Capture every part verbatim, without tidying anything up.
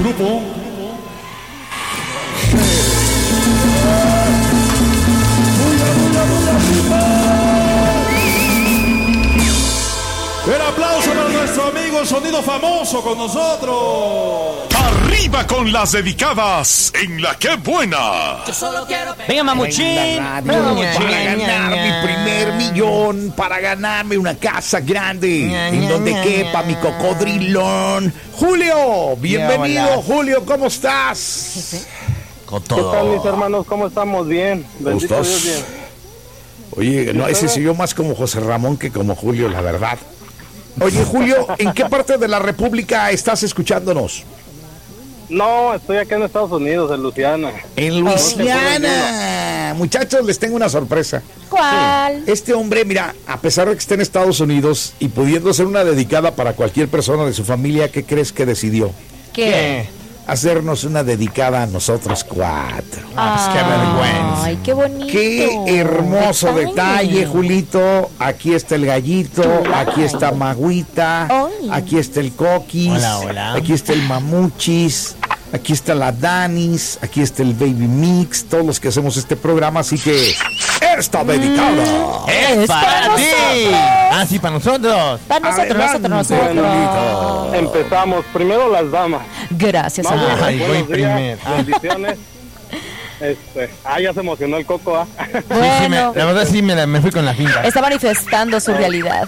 grupo. El aplauso para nuestro amigo el Sonido Famoso con nosotros. Arriba con las dedicadas en La Qué Buena. Yo solo quiero Venga, Mamuchín. Venga, para ganar mi primer millón, para ganarme una casa grande ña, en ña, donde ña, quepa ña. mi cocodrilón. Julio, bienvenido, hola. Julio, ¿cómo estás? Con ¿Qué tal, mis todo. hermanos? ¿Cómo estamos? Bien. Bendito estás? Dios, bien. Oye, no, ese soy yo más como José Ramón que como Julio, la verdad. Oye, Julio, ¿en qué parte de la República estás escuchándonos? No, estoy acá en Estados Unidos, en Luisiana. En Luisiana. Muchachos, les tengo una sorpresa. ¿Cuál? Este hombre, mira, a pesar de que está en Estados Unidos y pudiendo ser una dedicada para cualquier persona de su familia, ¿qué crees que decidió? ¿Qué? Hacernos una dedicada a nosotros cuatro. Ah, pues qué vergüenza. Ay, qué bonito. Qué hermoso detalle, Julito. Aquí está el gallito, aquí está Magüita, Ay. aquí está el Coquis, Hola, hola. aquí está el Mamuchis, aquí está la Danis, aquí está el Baby Mix, todos los que hacemos este programa, así que está dedicada. Es Es para para ti. nosotros. Ah, sí, para nosotros. Para nosotros, Adelante, nosotros, nosotros. Empezamos. Primero las damas. Gracias, Mamu, amor. Ay, voy buenos días, primero. bendiciones. Este, ah, ya se emocionó el Coco, ¿ah? Sí, sí, me- Bueno, la verdad sí me, la- me fui con la finta. está manifestando su realidad.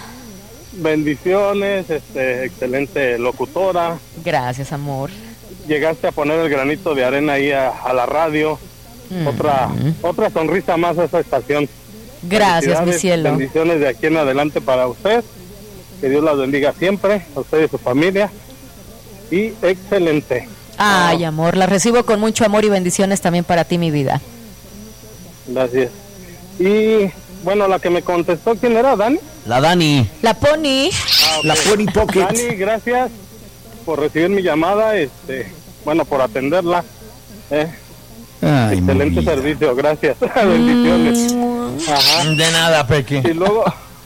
Bendiciones, este, excelente locutora. Gracias, amor. Llegaste a poner el granito de arena ahí a, a la radio. Otra, otra sonrisa más a esa estación. Gracias, mi Felicidades, cielo. Bendiciones de aquí en adelante para usted. Que Dios las bendiga siempre, a usted y su familia. Y excelente. Ay, amor, la recibo con mucho amor y bendiciones también para ti, mi vida. Gracias. Y bueno, la que me contestó, ¿quién era? ¿Dani? La Dani. La Pony. Ah, ok. La Pony Pocket. Dani, gracias por recibir mi llamada, este, bueno, por atenderla. Eh, Ay, excelente mi vida. servicio, gracias. Bendiciones. Ajá. De nada, Y Peque. luego,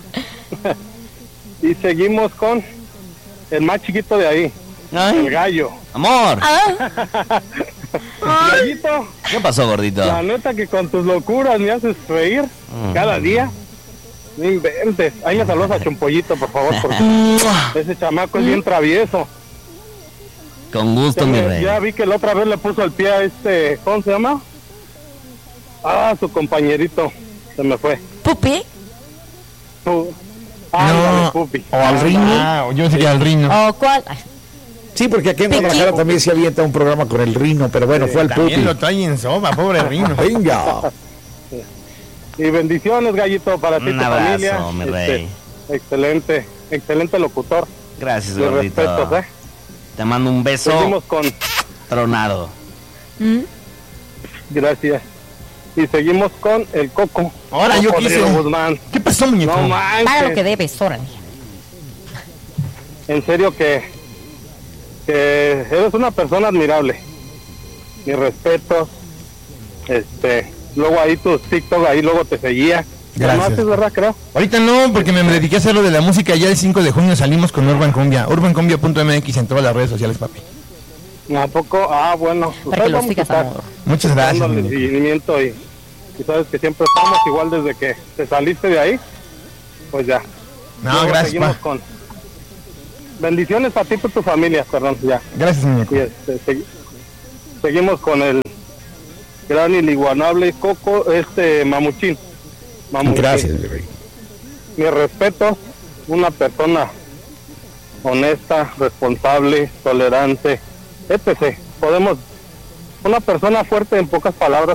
y seguimos con el más chiquito de ahí, el Ay, gallo. amor. Ah, Gallito, ¿Qué pasó, gordito? la neta que con tus locuras me haces reír cada día. No inventes. Ahí me saludas a Chompollito, por favor, porque ese chamaco es bien travieso. Con gusto, Ya, mi me- rey. ya vi que la otra vez le puso el pie a este, ¿cómo se llama? Ah, su compañerito, se me fue. Pupi. Su- ándale, No. Pupi. O al Rino. Ah, yo sé que al Rino. ¿O cuál? Ay, Sí, porque aquí en Piqui. Guadalajara también se avienta un programa con el Rino, pero bueno, fue el Pupi. También lo trae en sopa, pobre Rino. Venga. Y bendiciones, Gallito, para ti y Un tu abrazo, familia. mi Este, rey. excelente, excelente locutor. Gracias, Mis gordito. respetos, ¿eh? Te mando un beso Seguimos con, tronado. ¿Mm? gracias. Y seguimos con el Coco. Ahora yo Cocodrilo quise. Guzmán. ¿Qué pasó, muñeco? No Paga lo que manches. debes, órale. En serio que, que eres una persona admirable. Mis respetos. Este, luego ahí tus TikTok, ahí luego te seguía. Gracias. ¿No haces, verdad, creo? Ahorita no, porque me dediqué a hacer lo de la música. Ya el cinco de junio salimos con Urban Cumbia. urban cumbia punto m x en todas las redes sociales, papi. ¿A poco? Ah, bueno. pues Para ahí que los vamos a sigas, estar amor. Muchas gracias, dándole muñeco. seguimiento y, y sabes que siempre estamos igual desde que te saliste de ahí. Pues ya. No, Luego gracias, seguimos pa. con bendiciones para ti y para tu familia, perdón, ya. Gracias, muñeco. Y este, segui- seguimos con el gran inigualable Coco, este Mamuchín. Mamuchín. Gracias, mi rey. Mi respeto, una persona honesta, responsable, tolerante, etcétera. Podemos, una persona fuerte en pocas palabras